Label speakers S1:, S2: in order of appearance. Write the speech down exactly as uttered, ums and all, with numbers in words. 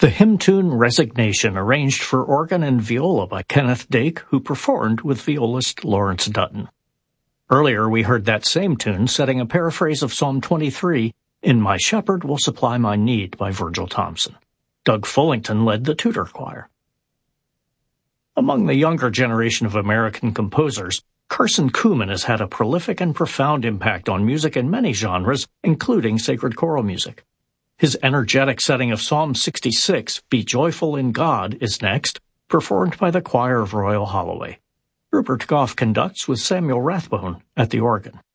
S1: The hymn tune Resignation, arranged for organ and viola by Kenneth Dake, who performed with violist Lawrence Dutton. Earlier we heard that same tune setting a paraphrase of Psalm twenty-three, In My Shepherd Will Supply My Need by Virgil Thompson. Doug Fullington led the Tudor Choir. Among the younger generation of American composers, Carson Kuhlman has had a prolific and profound impact on music in many genres, including sacred choral music. His energetic setting of Psalm sixty-six, Be Joyful in God, is next, performed by the Choir of Royal Holloway. Rupert Goff conducts with Samuel Rathbone at the organ.